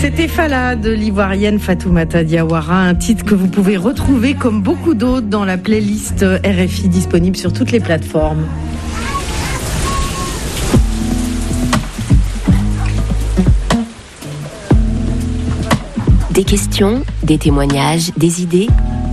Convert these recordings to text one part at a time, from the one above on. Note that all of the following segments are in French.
C'était Fala de l'ivoirienne Fatoumata Diawara, un titre que vous pouvez retrouver comme beaucoup d'autres dans la playlist RFI disponible sur toutes les plateformes. Des questions, des témoignages, des idées.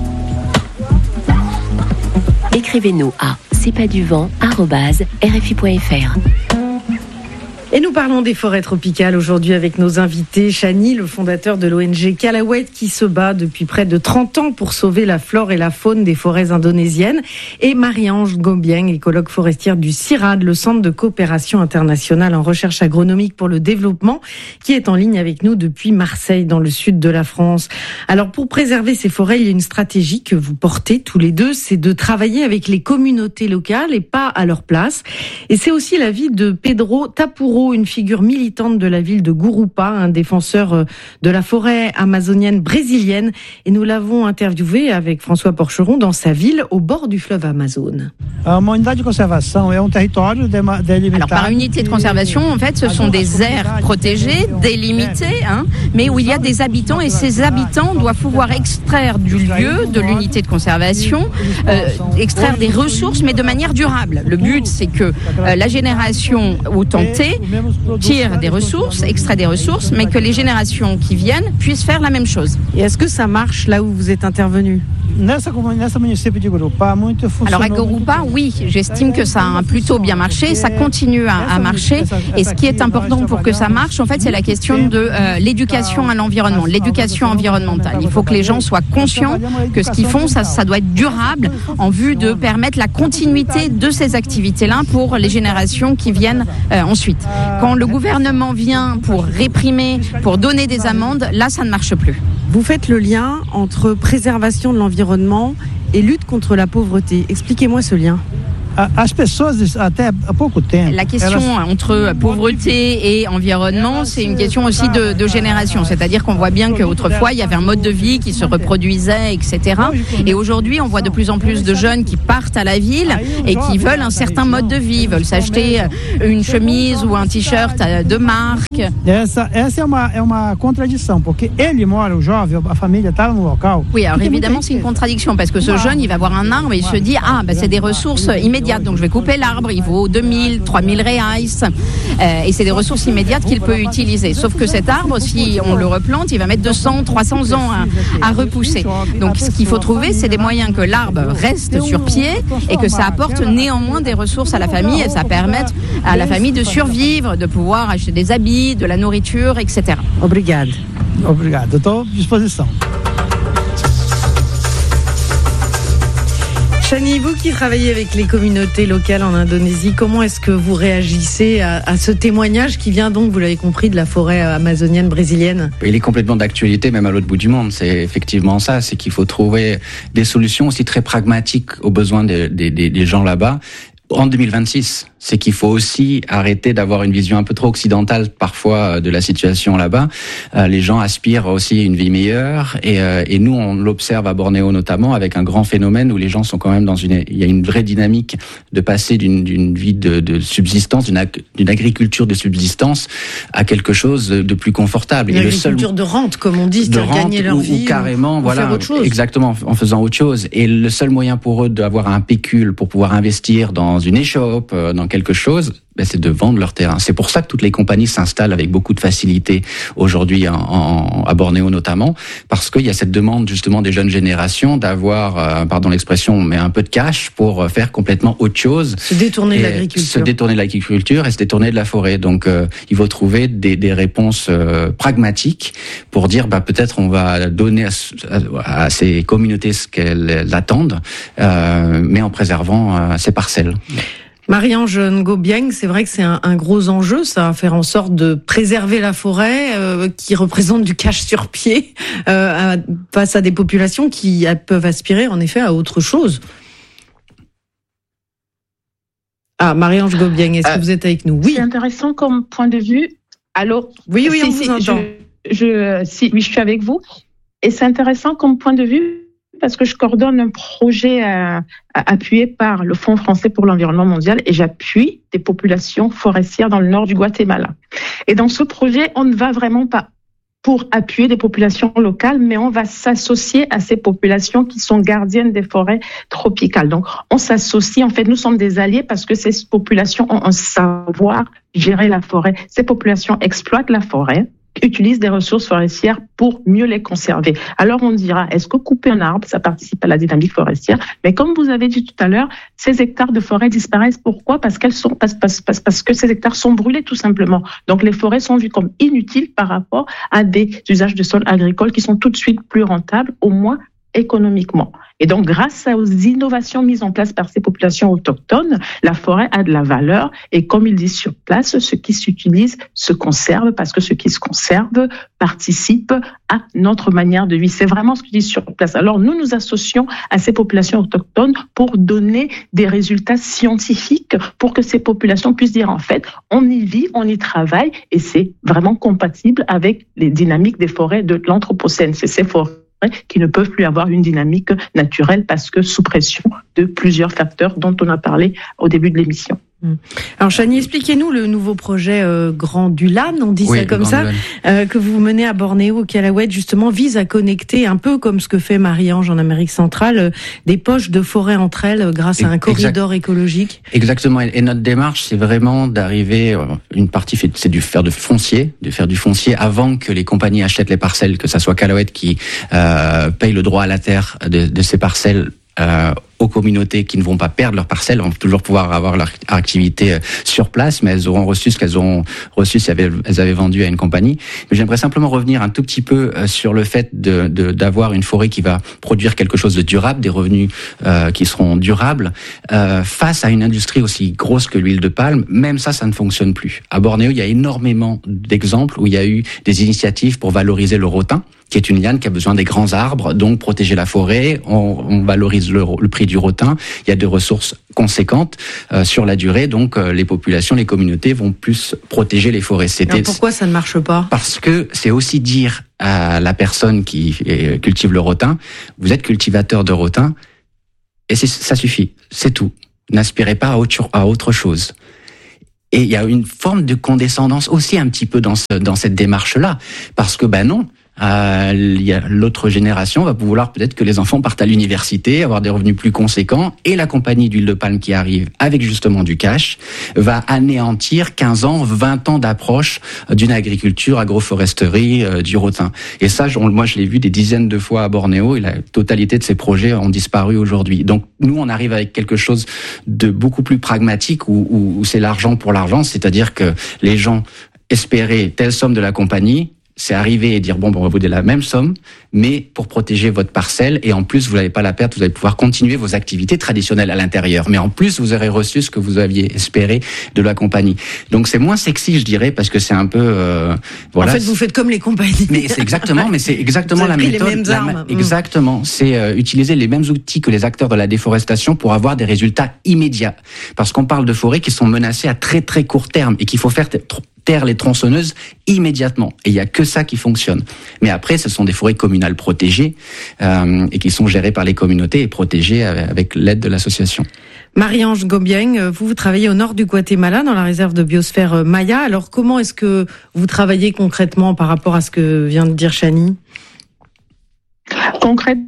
Écrivez-nous à cestpaduvent@rfi.fr. Et nous parlons des forêts tropicales aujourd'hui avec nos invités. Chani, le fondateur de l'ONG Kalawet, qui se bat depuis près de 30 ans pour sauver la flore et la faune des forêts indonésiennes. Et Marie-Ange Gobieng, écologue forestière du CIRAD, le Centre de coopération internationale en recherche agronomique pour le développement, qui est en ligne avec nous depuis Marseille, dans le sud de la France. Alors, pour préserver ces forêts, il y a une stratégie que vous portez tous les deux, c'est de travailler avec les communautés locales et pas à leur place. Et c'est aussi l'avis de Pedro Tapuro, une figure militante de la ville de Gurupa, un défenseur de la forêt amazonienne brésilienne. Et nous l'avons interviewé avec François Porcheron dans sa ville, au bord du fleuve Amazone. Alors, par unité de conservation, en fait, ce sont des aires protégées, délimitées, mais où il y a des habitants, et ces habitants doivent pouvoir extraire du lieu, de l'unité de conservation, extraire des ressources, mais de manière durable. Le but, c'est que la génération ou tentée tire des ressources, extrait des ressources, mais que les générations qui viennent puissent faire la même chose. Et est-ce que ça marche là où vous êtes intervenu ? Alors à Gurupa, oui, j'estime que ça a plutôt bien marché, ça continue à marcher, et ce qui est important pour que ça marche, en fait, c'est la question de l'éducation à l'environnement, l'éducation environnementale. Il faut que les gens soient conscients que ce qu'ils font, ça doit être durable, en vue de permettre la continuité de ces activités-là pour les générations qui viennent ensuite. Quand le gouvernement vient pour réprimer, pour donner des amendes, là, ça ne marche plus. Vous faites le lien entre préservation de l'environnement et lutte contre la pauvreté. Expliquez-moi ce lien. La question entre pauvreté et environnement, c'est une question aussi de génération. C'est-à-dire qu'on voit bien qu'autrefois, il y avait un mode de vie qui se reproduisait, etc. Et aujourd'hui, on voit de plus en plus de jeunes qui partent à la ville et qui veulent un certain mode de vie, veulent s'acheter une chemise ou un t-shirt de marque. Oui, alors évidemment, c'est une contradiction parce que ce jeune, il va voir un arbre et il se dit c'est des ressources immédiates. Donc je vais couper l'arbre, il vaut 2000, 3000 reais, et c'est des ressources immédiates qu'il peut utiliser. Sauf que cet arbre, si on le replante, il va mettre 200, 300 ans à repousser. Donc ce qu'il faut trouver, c'est des moyens que l'arbre reste sur pied et que ça apporte néanmoins des ressources à la famille, et ça permette à la famille de survivre, de pouvoir acheter des habits, de la nourriture, etc. Obrigado. Estou à disposição. Chani, vous qui travaillez avec les communautés locales en Indonésie, comment est-ce que vous réagissez à ce témoignage qui vient donc, vous l'avez compris, de la forêt amazonienne brésilienne ? Il est complètement d'actualité, même à l'autre bout du monde. C'est effectivement ça, c'est qu'il faut trouver des solutions aussi très pragmatiques aux besoins des gens là-bas. En 2026, c'est qu'il faut aussi arrêter d'avoir une vision un peu trop occidentale parfois de la situation là-bas. Les gens aspirent aussi à une vie meilleure, et nous on l'observe à Bornéo notamment avec un grand phénomène où les gens sont quand même il y a une vraie dynamique de passer d'une vie de subsistance, d'une agriculture de subsistance à quelque chose de plus confortable. Une agriculture de rente, comme on dit, c'est-à-dire gagner leur vie, ou carrément, ou faire autre chose. Exactement, en faisant autre chose. Et le seul moyen pour eux d'avoir un pécule pour pouvoir investir dans une échoppe, dans quelque chose, c'est de vendre leur terrain. C'est pour ça que toutes les compagnies s'installent avec beaucoup de facilité aujourd'hui à Bornéo notamment, parce qu'il y a cette demande justement des jeunes générations d'avoir, pardon l'expression, mais un peu de cash pour faire complètement autre chose. Se détourner de l'agriculture. Se détourner de l'agriculture et se détourner de la forêt. Donc il faut trouver des réponses pragmatiques pour dire peut-être on va donner à ces communautés ce qu'elles attendent, mais en préservant ces parcelles. Marie-Ange Gobieng, c'est vrai que c'est un gros enjeu, ça, faire en sorte de préserver la forêt qui représente du cash sur pied face à des populations qui peuvent aspirer en effet à autre chose. Marie-Ange Gobieng, est-ce que vous êtes avec nous ? Oui. C'est intéressant comme point de vue. Allô ? Oui, on vous entend. Je suis avec vous. Et c'est intéressant comme point de vue parce que je coordonne un projet appuyé par le Fonds français pour l'environnement mondial et j'appuie des populations forestières dans le nord du Guatemala. Et dans ce projet, on ne va vraiment pas pour appuyer des populations locales, mais on va s'associer à ces populations qui sont gardiennes des forêts tropicales. Donc, on s'associe, en fait, nous sommes des alliés parce que ces populations ont un savoir gérer la forêt. Ces populations exploitent la forêt, utilisent des ressources forestières pour mieux les conserver. Alors on dira, est-ce que couper un arbre, ça participe à la dynamique forestière? Mais comme vous avez dit tout à l'heure, ces hectares de forêt disparaissent. Pourquoi? Parce que ces hectares sont brûlés tout simplement. Donc les forêts sont vues comme inutiles par rapport à des usages de sol agricole qui sont tout de suite plus rentables, au moins économiquement. Et donc, grâce aux innovations mises en place par ces populations autochtones, la forêt a de la valeur. Et comme ils disent sur place, ce qui s'utilise se conserve parce que ce qui se conserve participe à notre manière de vie. C'est vraiment ce qu'ils disent sur place. Alors, nous nous associons à ces populations autochtones pour donner des résultats scientifiques pour que ces populations puissent dire, en fait, on y vit, on y travaille et c'est vraiment compatible avec les dynamiques des forêts de l'Anthropocène. C'est ces forêts qui ne peuvent plus avoir une dynamique naturelle parce que sous pression de plusieurs facteurs dont on a parlé au début de l'émission. Alors Chani, expliquez-nous le nouveau projet Grand Dulan, on dit ça comme ça, que vous menez à Bornéo, au Calawet, justement, vise à connecter un peu comme ce que fait Marie-Ange en Amérique centrale, des poches de forêt entre elles grâce à un corridor écologique. Exactement, et notre démarche, c'est vraiment d'arriver, une partie, c'est de faire du foncier avant que les compagnies achètent les parcelles, que ça soit Calawet qui paye le droit à la terre de ces parcelles aux communautés qui ne vont pas perdre leurs parcelles, vont toujours pouvoir avoir leur activité sur place, mais elles auront reçu ce qu'elles auront reçu si elles avaient vendu à une compagnie. Mais j'aimerais simplement revenir un tout petit peu sur le fait d'avoir une forêt qui va produire quelque chose de durable, des revenus qui seront durables, face à une industrie aussi grosse que l'huile de palme. Même ça ne fonctionne plus. À Bornéo, il y a énormément d'exemples où il y a eu des initiatives pour valoriser le rotin, qui est une liane qui a besoin des grands arbres, donc protéger la forêt, on valorise le prix du rotin, il y a des ressources conséquentes sur la durée, donc les populations, les communautés vont plus protéger les forêts. Alors pourquoi ça ne marche pas? Parce que c'est aussi dire à la personne qui cultive le rotin, vous êtes cultivateur de rotin, et ça suffit, c'est tout. N'aspirez pas à autre chose. Et il y a une forme de condescendance aussi un petit peu dans cette démarche-là, parce que non, l'autre génération va vouloir peut-être que les enfants partent à l'université, avoir des revenus plus conséquents, et la compagnie d'huile de palme qui arrive avec justement du cash va anéantir 15 ans, 20 ans d'approche d'une agriculture, agroforesterie, du rotin. Et ça, moi je l'ai vu des dizaines de fois à Bornéo, et la totalité de ces projets ont disparu aujourd'hui. Donc nous, on arrive avec quelque chose de beaucoup plus pragmatique où c'est l'argent pour l'argent, c'est-à-dire que les gens espéraient telle somme de la compagnie, c'est arriver et dire on va vous donner la même somme, mais pour protéger votre parcelle, et en plus vous n'allez pas la perdre, vous allez pouvoir continuer vos activités traditionnelles à l'intérieur, mais en plus vous aurez reçu ce que vous aviez espéré de la compagnie. Donc c'est moins sexy, je dirais, parce que c'est un peu En fait, vous faites comme les compagnies. Mais c'est exactement la méthode. Les mêmes armes. Exactement, c'est utiliser les mêmes outils que les acteurs de la déforestation pour avoir des résultats immédiats. Parce qu'on parle de forêts qui sont menacées à très très court terme et qu'il faut faire taire les tronçonneuses immédiatement. Et il n'y a que ça qui fonctionne. Mais après, ce sont des forêts communales protégées et qui sont gérées par les communautés et protégées avec l'aide de l'association. Marie-Ange Gobieng, vous travaillez au nord du Guatemala, dans la réserve de biosphère Maya. Alors, comment est-ce que vous travaillez concrètement par rapport à ce que vient de dire Chani? Concrètement,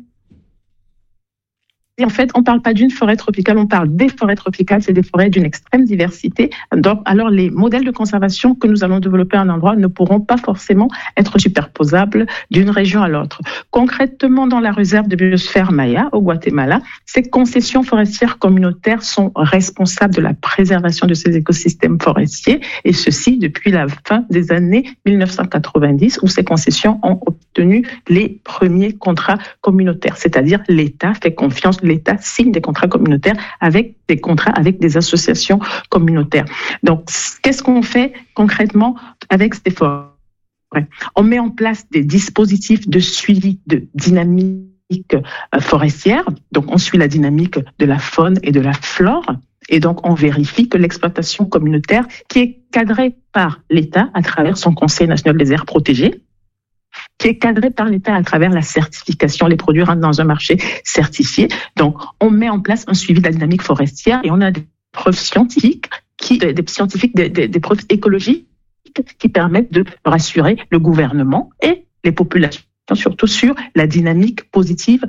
en fait, on ne parle pas d'une forêt tropicale, on parle des forêts tropicales, c'est des forêts d'une extrême diversité. Donc, alors, les modèles de conservation que nous allons développer à un endroit ne pourront pas forcément être superposables d'une région à l'autre. Concrètement, dans la réserve de biosphère Maya, au Guatemala, ces concessions forestières communautaires sont responsables de la préservation de ces écosystèmes forestiers, et ceci depuis la fin des années 1990, où ces concessions ont obtenu les premiers contrats communautaires, c'est-à-dire l'État fait confiance, l'État signe des contrats communautaires avec des contrats avec des associations communautaires. Donc, qu'est-ce qu'on fait concrètement avec ces forêts? On met en place des dispositifs de suivi de dynamique forestière. Donc, on suit la dynamique de la faune et de la flore. Et donc, on vérifie que l'exploitation communautaire, qui est cadrée par l'État à travers son Conseil national des aires protégées, qui est cadré par l'État à travers la certification. Les produits rentrent dans un marché certifié. Donc, on met en place un suivi de la dynamique forestière et on a des preuves scientifiques, des preuves écologiques qui permettent de rassurer le gouvernement et les populations, surtout sur la dynamique positive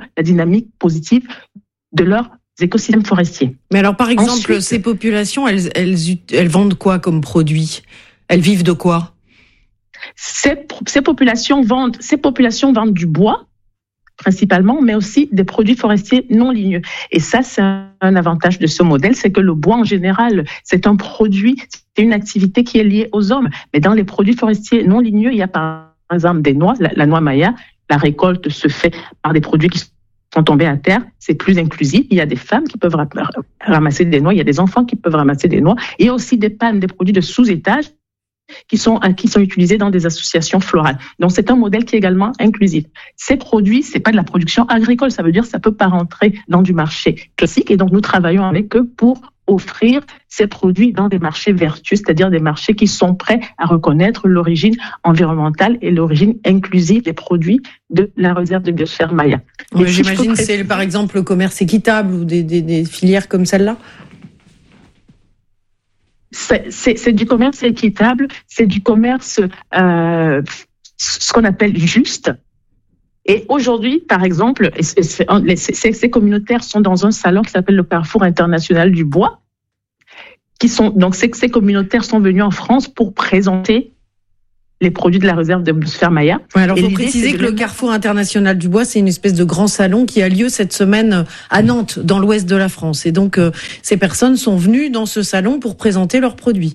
de leurs écosystèmes forestiers. Mais alors, par exemple, Ensuite, ces populations, elles vendent quoi comme produit ? Elles vivent de quoi ? Ces populations vendent du bois, principalement, mais aussi des produits forestiers non ligneux. Et ça, c'est un avantage de ce modèle, c'est que le bois, en général, c'est un produit, c'est une activité qui est liée aux hommes. Mais dans les produits forestiers non ligneux, il y a par exemple des noix, la noix maya. La récolte se fait par des produits qui sont tombés à terre. C'est plus inclusif. Il y a des femmes qui peuvent ramasser des noix, il y a des enfants qui peuvent ramasser des noix. Il y a aussi des palmes, des produits de sous-étage qui sont utilisés dans des associations florales. Donc, c'est un modèle qui est également inclusif. Ces produits, c'est pas de la production agricole. Ça veut dire que ça peut pas rentrer dans du marché classique. Et donc, nous travaillons avec eux pour offrir ces produits dans des marchés vertueux, c'est-à-dire des marchés qui sont prêts à reconnaître l'origine environnementale et l'origine inclusive des produits de la réserve de biosphère Maya. Oui, j'imagine que c'est par exemple le commerce équitable ou des filières comme celle-là. C'est du commerce équitable, c'est du commerce, ce qu'on appelle juste. Et aujourd'hui, par exemple, ces communautaires sont dans un salon qui s'appelle le Carrefour international du bois. Donc, ces communautaires sont venus en France pour présenter les produits de la réserve de biosphère Maya. Ouais, alors, il faut préciser que le Carrefour international du bois, c'est une espèce de grand salon qui a lieu cette semaine à Nantes, dans l'ouest de la France. Et donc, ces personnes sont venues dans ce salon pour présenter leurs produits.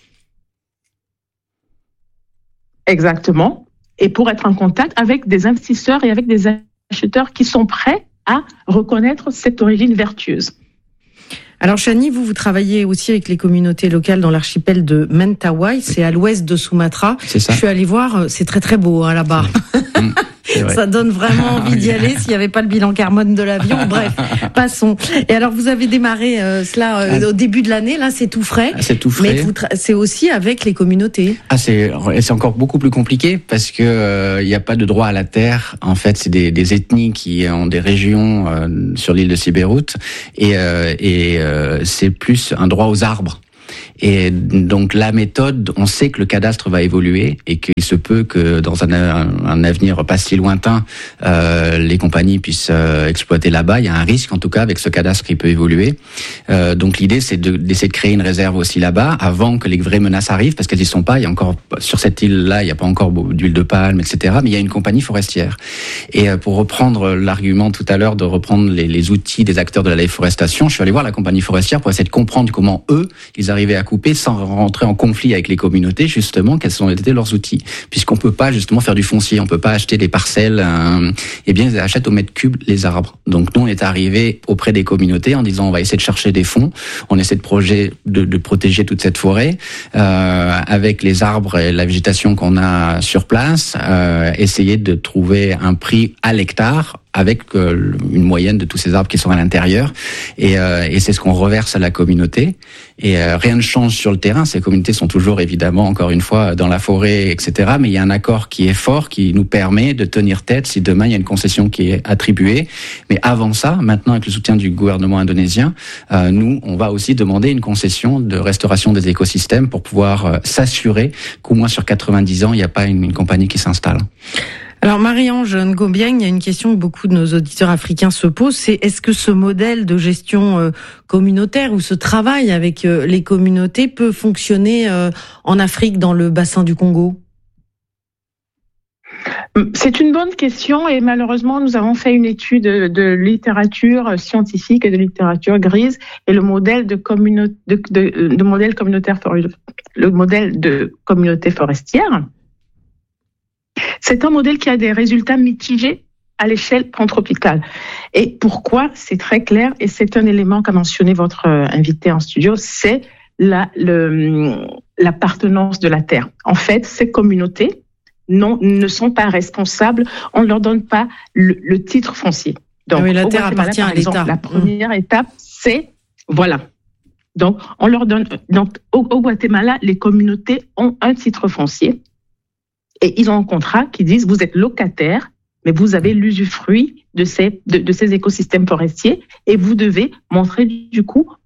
Exactement. Et pour être en contact avec des investisseurs et avec des acheteurs qui sont prêts à reconnaître cette origine vertueuse. Alors Chani, vous travaillez aussi avec les communautés locales dans l'archipel de Mentawai, c'est à l'ouest de Sumatra. C'est ça. Je suis allée voir, c'est très très beau là-bas. Ça donne vraiment envie d'y aller s'il n'y avait pas le bilan carbone de l'avion. Bref, passons. Et alors vous avez démarré cela au début de l'année, là c'est tout frais. C'est tout frais. Mais c'est aussi avec les communautés. C'est encore beaucoup plus compliqué parce que il n'y a pas de droit à la terre. En fait, c'est des ethnies qui ont des régions sur l'île de Sibérut et c'est plus un droit aux arbres. Et donc la méthode, on sait que le cadastre va évoluer et qu'il se peut que dans un avenir pas si lointain, les compagnies puissent exploiter là-bas. Il y a un risque en tout cas avec ce cadastre qui peut évoluer. Donc l'idée c'est d'essayer de créer une réserve aussi là-bas avant que les vraies menaces arrivent, parce qu'elles y sont pas. Il y a encore sur cette île-là, il n'y a pas encore d'huile de palme, etc. Mais il y a une compagnie forestière. Et pour reprendre l'argument tout à l'heure de reprendre les outils des acteurs de la déforestation, je suis allé voir la compagnie forestière pour essayer de comprendre comment eux ils arrivaient à couper sans rentrer en conflit avec les communautés, justement, quels ont été leurs outils. Puisqu'on peut pas, justement, faire du foncier, on peut pas acheter des parcelles, eh bien, ils achètent au mètre cube les arbres. Donc, nous, on est arrivé auprès des communautés en disant, on va essayer de chercher des fonds, on essaie de protéger toute cette forêt, avec les arbres et la végétation qu'on a sur place, essayer de trouver un prix à l'hectare, avec une moyenne de tous ces arbres qui sont à l'intérieur, et c'est ce qu'on reverse à la communauté. Et rien ne change sur le terrain. Ces communautés sont toujours évidemment, encore une fois, dans la forêt, etc. Mais il y a un accord qui est fort, qui nous permet de tenir tête si demain il y a une concession qui est attribuée. Mais avant ça, maintenant avec le soutien du gouvernement indonésien, nous, on va aussi demander une concession de restauration des écosystèmes pour pouvoir s'assurer qu'au moins sur 90 ans, il n'y a pas une compagnie qui s'installe. Alors Marie-Ange Ngobiang, il y a une question que beaucoup de nos auditeurs africains se posent, c'est est-ce que ce modèle de gestion communautaire ou ce travail avec les communautés peut fonctionner en Afrique, dans le bassin du Congo ? C'est une bonne question et malheureusement nous avons fait une étude de littérature scientifique et de littérature grise et le modèle de communauté forestière. C'est un modèle qui a des résultats mitigés à l'échelle pantropicale. Et pourquoi ? C'est très clair et c'est un élément qu'a mentionné votre invité en studio, c'est l'appartenance de la terre. En fait, ces communautés ne sont pas responsables, on ne leur donne pas le titre foncier. Donc, oui, la terre appartient à l'État. La première étape, c'est, voilà. Donc, on leur donne, donc, au Guatemala, les communautés ont un titre foncier. Et ils ont un contrat qui dit vous êtes locataire, mais vous avez l'usufruit de ces écosystèmes forestiers et vous devez montrer du coup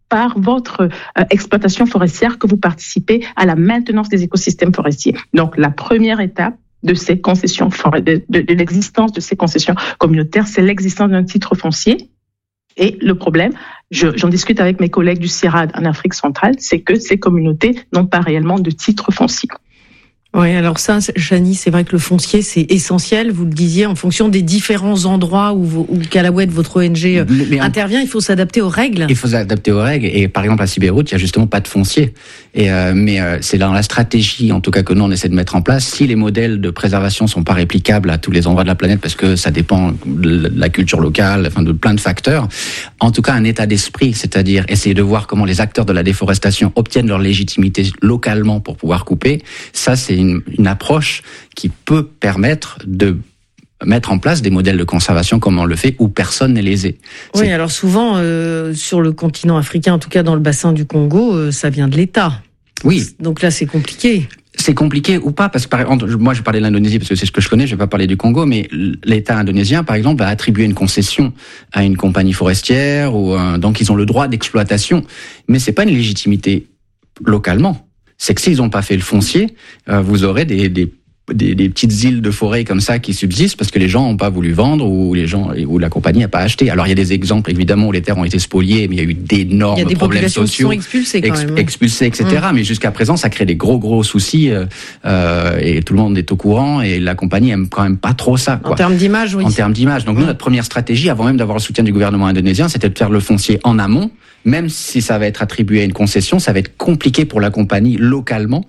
par votre exploitation forestière que vous participez à la maintenance des écosystèmes forestiers. Donc, la première étape de ces concessions, de l'existence de ces concessions communautaires, c'est l'existence d'un titre foncier. Et le problème, j'en discute avec mes collègues du CIRAD en Afrique centrale, c'est que ces communautés n'ont pas réellement de titre foncier. Oui, alors ça, Chani, c'est vrai que le foncier, c'est essentiel. Vous le disiez, en fonction des différents endroits où Calaouette, votre ONG, intervient, il faut s'adapter aux règles. Il faut s'adapter aux règles. Et par exemple, à Sibéroute, il y a justement pas de foncier. Mais c'est dans la stratégie, en tout cas, que nous, on essaie de mettre en place. Si les modèles de préservation sont pas réplicables à tous les endroits de la planète, parce que ça dépend de la culture locale, enfin, de plein de facteurs, en tout cas, un état d'esprit, c'est-à-dire essayer de voir comment les acteurs de la déforestation obtiennent leur légitimité localement pour pouvoir couper, ça, c'est une approche qui peut permettre de mettre en place des modèles de conservation comme on le fait, où personne n'est lésé. Oui, alors souvent, sur le continent africain, en tout cas dans le bassin du Congo, ça vient de l'État. Oui. Donc là, c'est compliqué. C'est compliqué ou pas, parce que par exemple, moi je parlais de l'Indonésie parce que c'est ce que je connais, je vais pas parler du Congo, mais l'État indonésien, par exemple, va attribuer une concession à une compagnie forestière, donc ils ont le droit d'exploitation, mais c'est pas une légitimité localement. C'est que s'ils n'ont pas fait le foncier, vous aurez des petites îles de forêt comme ça qui subsistent parce que les gens n'ont pas voulu vendre ou la compagnie n'a pas acheté. Alors il y a des exemples évidemment où les terres ont été spoliées, mais il y a eu d'énormes problèmes sociaux, qui sont expulsés quand même. Expulsés, etc. Mais jusqu'à présent, ça crée des gros soucis et tout le monde est au courant et la compagnie aime quand même pas trop ça. Quoi. En termes d'image, oui. En termes d'image. Donc nous, notre première stratégie, avant même d'avoir le soutien du gouvernement indonésien, c'était de faire le foncier en amont. Même si ça va être attribué à une concession, ça va être compliqué pour la compagnie localement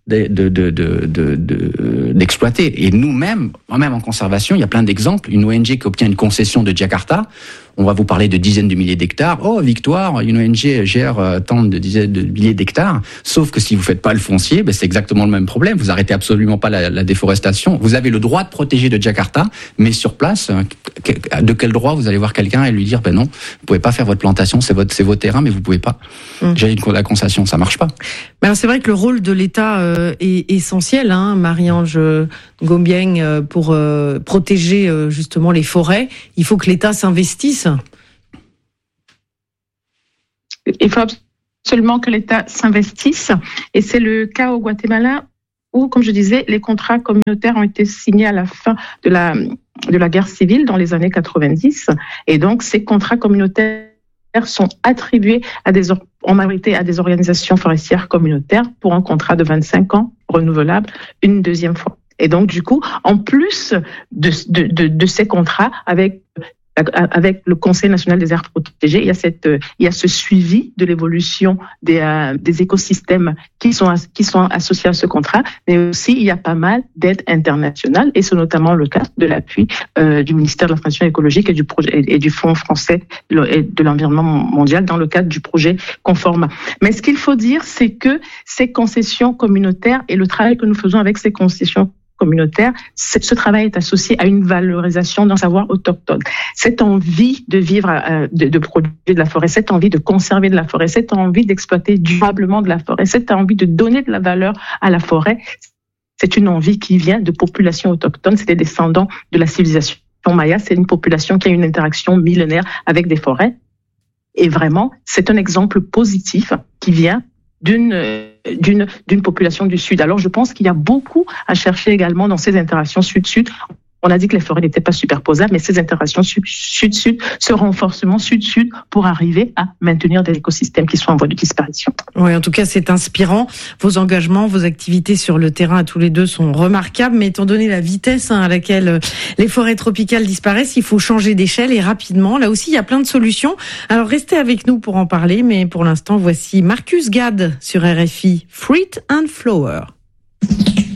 d'exploiter. Et nous-mêmes, même en conservation, il y a plein d'exemples. Une ONG qui obtient une concession de Jakarta, on va vous parler de dizaines de milliers d'hectares. Oh, Victoire, une ONG gère tant de dizaines de milliers d'hectares. Sauf que si vous faites pas le foncier, ben c'est exactement le même problème. Vous arrêtez absolument pas la déforestation. Vous avez le droit de protéger de Jakarta, mais sur place, de quel droit vous allez voir quelqu'un et lui dire, ben non, vous pouvez pas faire votre plantation, c'est votre terrain, mais vous pouvez pas. J'ai la concession, ça marche pas. Mais alors c'est vrai que le rôle de l'État est essentiel, hein, Marie-Ange Gombieng, pour protéger justement les forêts. Il faut que l'État s'investisse. Il faut absolument que l'État s'investisse, et c'est le cas au Guatemala où, comme je disais, les contrats communautaires ont été signés à la fin de la guerre civile dans les années 90, et donc ces contrats communautaires sont attribués en majorité à des organisations forestières communautaires pour un contrat de 25 ans renouvelable une deuxième fois. Et donc, du coup, en plus de ces contrats avec le Conseil national des aires protégées, il y a ce suivi de l'évolution des écosystèmes qui sont associés à ce contrat, mais aussi il y a pas mal d'aides internationales, et c'est notamment le cas de l'appui du ministère de la Transition écologique et du Fonds français de l'environnement mondial dans le cadre du projet Conforma. Mais ce qu'il faut dire, c'est que ces concessions communautaires et le travail que nous faisons avec ces concessions communautaire, ce travail est associé à une valorisation d'un savoir autochtone. Cette envie de vivre, de produire de la forêt, cette envie de conserver de la forêt, cette envie d'exploiter durablement de la forêt, cette envie de donner de la valeur à la forêt, c'est une envie qui vient de populations autochtones, c'est des descendants de la civilisation maya, c'est une population qui a une interaction millénaire avec des forêts. Et vraiment, c'est un exemple positif qui vient d'une population du Sud. Alors, je pense qu'il y a beaucoup à chercher également dans ces interactions Sud-Sud. On a dit que les forêts n'étaient pas superposables, mais ces interactions Sud-Sud, ce renforcement Sud-Sud pour arriver à maintenir des écosystèmes qui sont en voie de disparition. Oui, en tout cas, c'est inspirant. Vos engagements, vos activités sur le terrain à tous les deux sont remarquables, mais étant donné la vitesse à laquelle les forêts tropicales disparaissent, il faut changer d'échelle et rapidement. Là aussi, il y a plein de solutions. Alors, restez avec nous pour en parler, mais pour l'instant, voici Marcus Gad sur RFI, Fruit and Flower.